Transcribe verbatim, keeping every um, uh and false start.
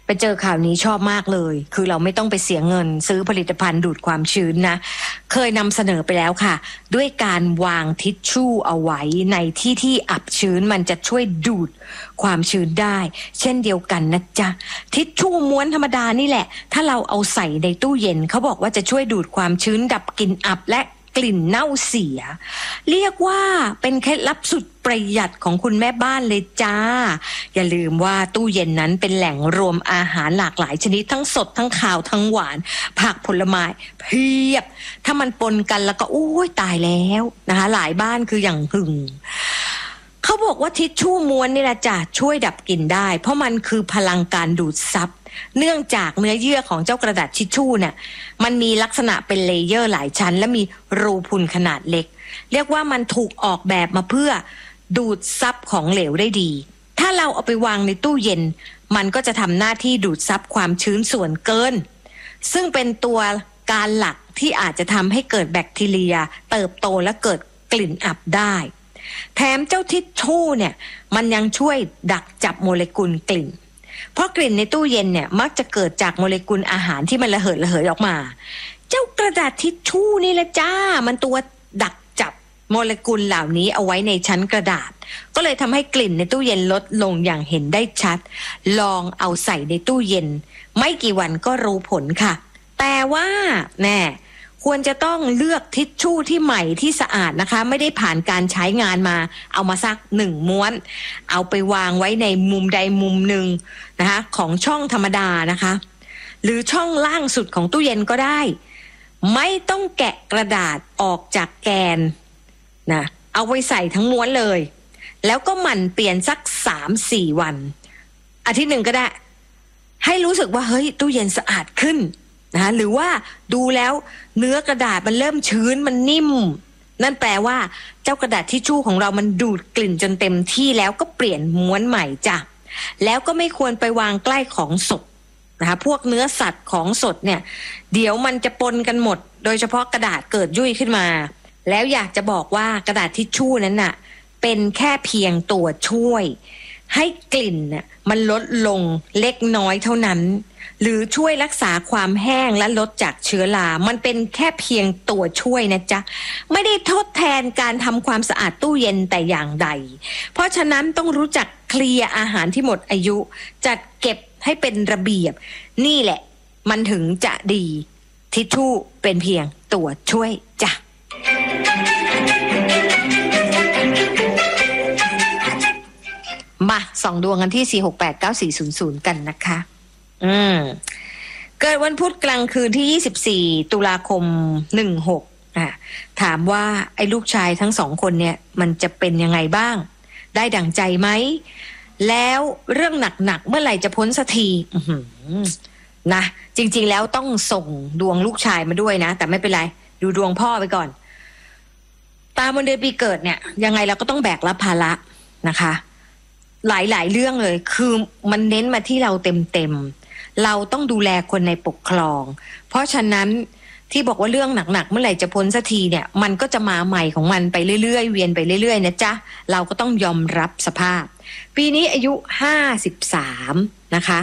ไปเจอข่าวนี้ชอบมากเลยคือเราไม่ต้องไปเสียเงินซื้อผลิตภัณฑ์ดูดความชื้นนะเคยนำเสนอไปแล้วค่ะด้วยการวางทิชชู่เอาไว้ในที่ที่อับชื้นมันจะช่วยดูดความชื้นได้เช่นเดียวกันนะจ๊ะทิชชู่ม้วนธรรมดานี่แหละถ้าเราเอาใส่ในตู้เย็นเขาบอกว่าจะช่วยดูดความชื้นดับกลิ่นอับและกลิ่นเน่าเสียเรียกว่าเป็นเคล็ดลับสุดประหยัดของคุณแม่บ้านเลยจ้าอย่าลืมว่าตู้เย็นนั้นเป็นแหล่งรวมอาหารหลากหลายชนิดทั้งสดทั้งข้าวทั้งหวานผักผลไม้เพียบถ้ามันปนกันแล้วก็โอ้ยตายแล้วนะคะหลายบ้านคืออย่างหึงเขาบอกว่าทิชชู่ม้วนนี่แหละจ้ะช่วยดับกลิ่นได้เพราะมันคือพลังการดูดซับเนื่องจากเนื้อเยื่อของเจ้ากระดาษทิชชู่เนี่ยมันมีลักษณะเป็นเลเยอร์หลายชั้นและมีรูพุนขนาดเล็กเรียกว่ามันถูกออกแบบมาเพื่อดูดซับของเหลวได้ดีถ้าเราเอาไปวางในตู้เย็นมันก็จะทำหน้าที่ดูดซับความชื้นส่วนเกินซึ่งเป็นตัวการหลักที่อาจจะทำให้เกิดแบคทีเรียเติบโตและเกิดกลิ่นอับได้แถมเจ้าทิชชู่เนี่ยมันยังช่วยดักจับโมเลกุลกลิ่นเพราะกลิ่นในตู้เย็นเนี่ยมักจะเกิดจากโมเลกุลอาหารที่มันระเหยระเหยออกมาเจ้ากระดาษทิชชู่นี่แหละจ้ามันตัวดักจับโมเลกุลเหล่านี้เอาไว้ในชั้นกระดาษก็เลยทำให้กลิ่นในตู้เย็นลดลงอย่างเห็นได้ชัดลองเอาใส่ในตู้เย็นไม่กี่วันก็รู้ผลค่ะแต่ว่าแน่ควรจะต้องเลือกทิชชู่ที่ใหม่ที่สะอาดนะคะไม่ได้ผ่านการใช้งานมาเอามาซักหนึ่งม้วนเอาไปวางไว้ในมุมใดมุมหนึ่งนะคะของช่องธรรมดานะคะหรือช่องล่างสุดของตู้เย็นก็ได้ไม่ต้องแกะกระดาษออกจากแกนนะเอาไว้ใส่ทั้งม้วนเลยแล้วก็หมั่นเปลี่ยนสัก สามถึงสี่ วันอาทิตย์หนึ่งก็ได้ให้รู้สึกว่าเฮ้ยตู้เย็นสะอาดขึ้นนะคะหรือว่าดูแล้วเนื้อกระดาษมันเริ่มชื้นมันนิ่มนั่นแปลว่าเจ้ากระดาษทิชชู่ของเรามันดูดกลิ่นจนเต็มที่แล้วก็เปลี่ยนม้วนใหม่จ้ะแล้วก็ไม่ควรไปวางใกล้ของสดนะคะพวกเนื้อสัตว์ของสดเนี่ยเดี๋ยวมันจะปนกันหมดโดยเฉพาะกระดาษเกิดยุ่ยขึ้นมาแล้วอยากจะบอกว่ากระดาษทิชชู่นั้นน่ะเป็นแค่เพียงตัวช่วยให้กลิ่นน่ะมันลดลงเล็กน้อยเท่านั้นหรือช่วยรักษาความแห้งและลดจากเชื้อรามันเป็นแค่เพียงตัวช่วยนะจ๊ะไม่ได้ทดแทนการทำความสะอาดตู้เย็นแต่อย่างใดเพราะฉะนั้นต้องรู้จักเคลียร์อาหารที่หมดอายุจัดเก็บให้เป็นระเบียบนี่แหละมันถึงจะดีทิชชู่เป็นเพียงตัวช่วยจ้ะมาส่องดวงกันที่สี่ หก แปด เก้า สี่ ศูนย์ ศูนย์กันนะคะอืมเกิดวันพุธกลางคืนที่ยี่สิบสี่ตุลาคมสิบหกอ่ะถามว่าไอ้ลูกชายทั้งสองคนเนี่ยมันจะเป็นยังไงบ้างได้ดั่งใจไหมแล้วเรื่องหนักๆเมื่อไหร่จะพ้นสักทีนะจริงๆแล้วต้องส่งดวงลูกชายมาด้วยนะแต่ไม่เป็นไรดูดวงพ่อไปก่อนตามวันเดือนปีเกิดเนี่ยยังไงเราก็ต้องแบกรับภาระนะคะหลายๆเรื่องเลยคือมันเน้นมาที่เราเต็มๆเราต้องดูแลคนในปกครองเพราะฉะนั้นที่บอกว่าเรื่องหนักๆเมื่อไหร่จะพ้นสักทีเนี่ยมันก็จะมาใหม่ของมันไปเรื่อยๆเวียนไปเรื่อยๆนะจ๊ะเราก็ต้องยอมรับสภาพปีนี้อายุห้าสิบสามนะคะ